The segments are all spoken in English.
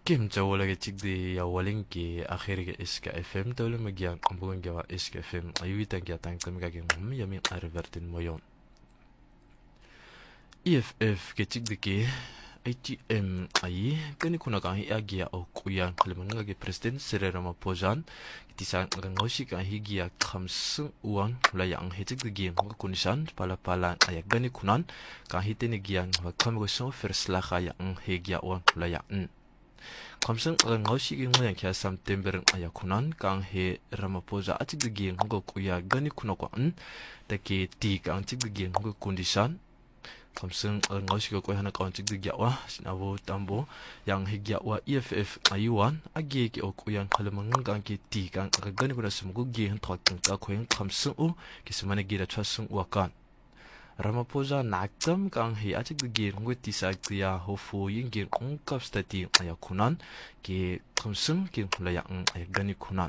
Kim jawala ke chigdi ya walin ki akhir ke iska FM tawla magyan ambugan gawa iska FM ayuitan kya tang tam ka gen yamin arvertin moyon EFF ke chigdi ke ATM ay kani kuna ka hiya o kuyan kalmanga ke president Cyril Ramaphosa kitisan ngoshi ka higia khamsung uang layang hechigdi ge kunisan pala ay gani kunan ka hitene gian kamago so first la kaya higia uang layang kamsang ngaushi mo yang kya September aya kunan kang he Ramaphosa achig gi ngo kuya gani kuno ko take ti kang chig gi ngo condition kamsang ngaushi ko hana kang chig gi wa sinabo tambo yang he gi wa EFF ayuan agi ki o kuya khalamang kang ki ti kang gani kuno sum gi han thot ka ko kamsang u kismane gi ra chasung wa kan Ramaphosa nakjam kang hi achik gi ngwe ti sa kya hofu yin gi ongkap stati aya kunan ki khamsung ki laya ay gani kunan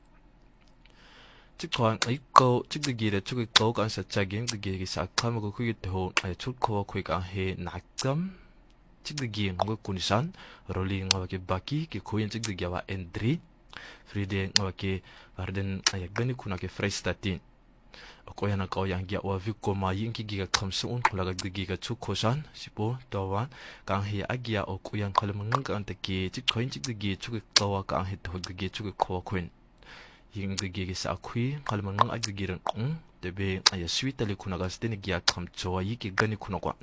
chikwan ay ko chik gi re chuk ko kan sa chaging gi sa kham ko khu to ay chuk ko khu ka he nakjam chik gi ngwe kunisan rolling ngawa ki baki ki khoyin chik gi wa entry fride ngawa ki warden ay gani kuna ki freestatin ko yana ko yang gia wa viko ma yin ki giga khamsun kulaga giga chukosan sipo dawan kang hi agia o ko yang khalamang kan te ki chik khoin chik gi chuk kawa kang hi to gi chuk ko khoin yin gi sa khui khalamang ag gi ran debe aya switali kunaga steni gia kham chowa yi ki gani kuno kwa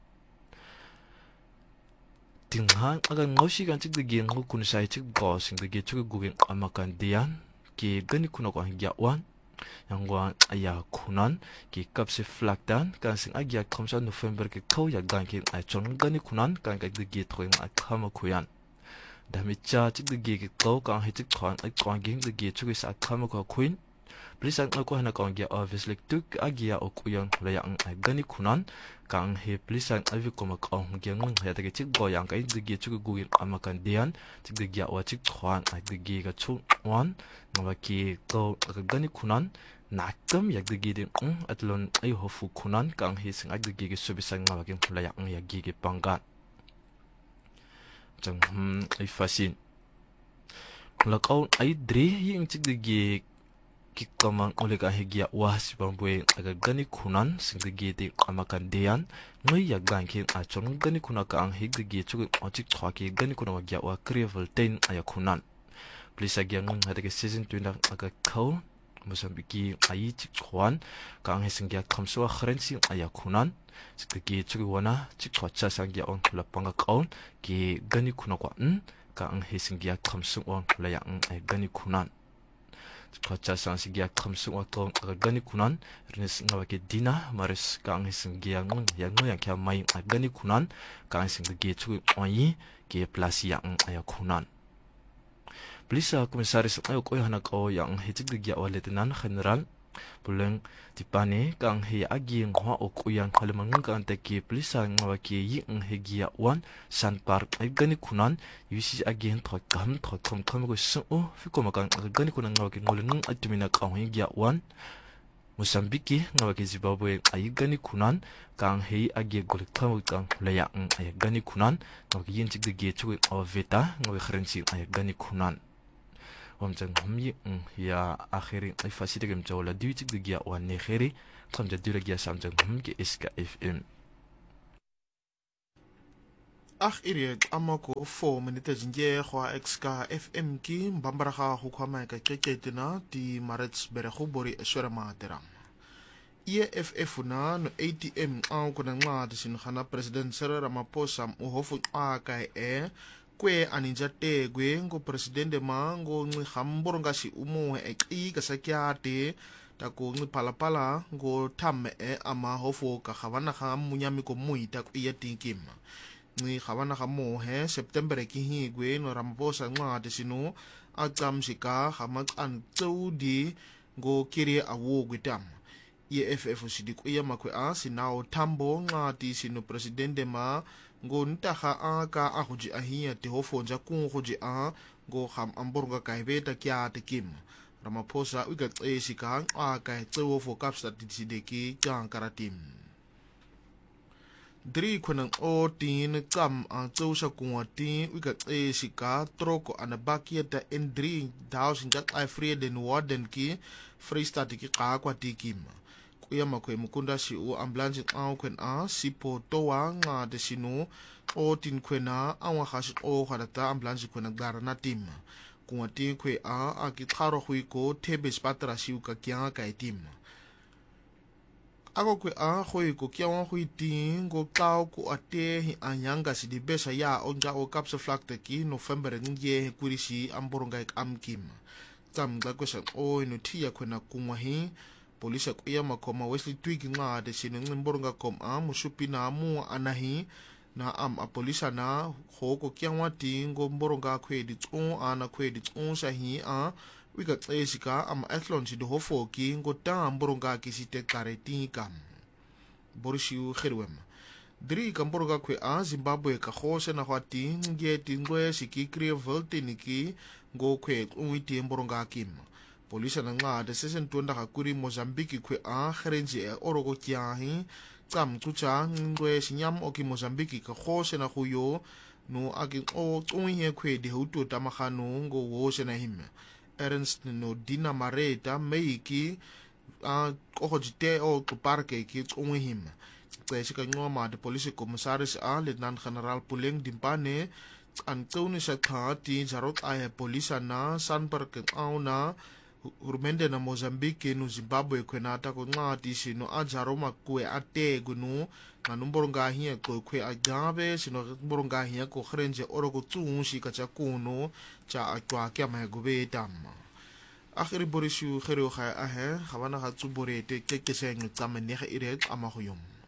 tinghan aga ngoshi kan chik gi ngo kun sai chik go sing gi chuk gugin amakan dian ki gani kuno kwa gia wan yang gua ayah kunan ki kapsi flakdan kan sing agya kamsa November ki kau ya gan ki ay chon gani kunan kan ka gi thoing ay khama kuyan dami cha chik gi ki kau kan hi chik thon ay kwang ging gi chugi sa khama ko kuin please ang ko hana kong gi obviously tuk agya o kuyan la yang ay gani kunan kan he please ang avi ko mak ong gi ngung ya ta chik go yang kai gi chugi gu amakan dian chik gi wa chik thon ay gi ga chu wan ngaki to gani kunan nakam yagdi din atlon ay hofu kunan kang hising agdi gi subisang ngawagin kulaya ang yagi gi panggan jang ay fasin lakaw ay dri yung chigdi gi kikaman uliga higia was bambwe aga gani kunan singdi gi di amakan dian ngay yagan ki achon gani kuna kang higdi gi chugin ochik thwaki gani kuna wagya wa krivel 10 aya kunan please again hada ke season 2 na aga kau Mozambique ai chik khwan kang he singya khamso khrensi aya kunan sikki chugi wana chik thwacha sangya on khula panga kaun ki gani kuna kwa kang he singya khamso on khula ya ai gani kunan thwacha sangya khamso wa to gani kunan rnes ngawa ke dina maris kang he singya yang kya mai gani kunan kang singgi chugi oi ke plus ya aya kunan Plisa komisaris ayo ko hana ko yang hejig digya wa lieutenant general puleng tipane kang he agi ngwa o ko yang kalamang kan te ki plisa ngwa ki yin hegia wan san park ay gani kunan yusi agi hen thot kam ko su fi ko makan gani kunan ngwa ki ngolun atumina ka hegia wan Mozambique ngwa ki Zimbabwe ay gani kunan kang he agi gol kam kang laya ay gani kunan ngwa ki yin chig digya chu o veta ngwa khrensi ay gani kunan Wamjang humyi ya akhiri ay fasida gam jawla diwitik digya wa nekhiri kamja diragya samjang humki iska FM iri amako 4 minute jinje khwa exka FM ki mbambaraha hukwama ka keketina di marets berehubori eswera materam EFF na no ATM au kuna ngadi sin khana president Cyril Ramaphosa uhofu aka kwe aninjate gwe ngo presidente mango ngi hambur ngasi umu e ka sakyate tako ngi palapala ngo tamme ama hofu ka khawana kham munyami ko muita ku iya tinkim ngi khawana khamo he September ki hi gwe no Ramaphosa ngade sinu agam sika hamak an tsudi ngo kiri awu gwitam EFF sidik iya makwe a sinao tambo ngati sinu presidente ma ngo ntaha ka ahuji ahia te hofonja kun hoji ngo kham amborga kaibeta kya te kim Ramaphosa uga sika ka tsewo fo kapsta tidiki kan karatim Dri kwenang o tin kam ang tso sa kungwa tin wika sika troko ana bakia da endri dao sinjak ay free den warden ki freestyle ki kakwa tikim. Kuya makwe mukunda si u ambulance ang kwen a sipo towa nga de sinu o tin kwena ang wakasit o kharata ambulance kwena gara na tim. Kungwa tin kwe a akitaro hui ko tebe spatra si u kakianga kay tim. Ako kwe a hui ko kia wan hui ting ko tau ko ate hi anyanga si di besa ya onja o kapsa flakte ki November nge kurisi amboronga ik amkim. Tam ga kwesa o inu tia kwena kungwa hi polisa kuya makoma Wesley Twig nga de sinu mboronga kom a musupi na mu anahi na a polisa na ho ko kia wan ting ko mboronga kwe di tong ana kwe di tong sa hi a wika tsesika ama ethlon si doho foki ngota mboronga ki si te kare tingam borisiu khirwem dri kamboronga kwe a Zimbabwe ka khose na hwati nge tingwe siki krie volte niki ngo kwe unwiti mboronga kim polisa na nga de sesen tuanda ka kuri Mozambique kwe a kherenji e orogo kiahi tsam tucha ngwe sinyam oki Mozambique ka khose na huyo no agi o unwi kwe de hutu tamakhano ngo wose na him Ernst no Dina Mareta meiki kohojite o parke ki him. Tsesi ka ngoma de police commissaris a Lieutenant General Puleng Dimpane an tuni sa khati jarot ay polisa na san parke au na urmende na Mozambique no Zimbabwe kwenata ko ngati sino a jaroma kwe ate gunu na numboronga hiya ko kwe agabe sino numboronga hiya ko khrenje orogo tsunshi ka cha kuno cha akwa kya ma gobe tam akhiri borisiu khero kha ahe khabana kha tsuborete keke seng tsamene kha iret ama khoyom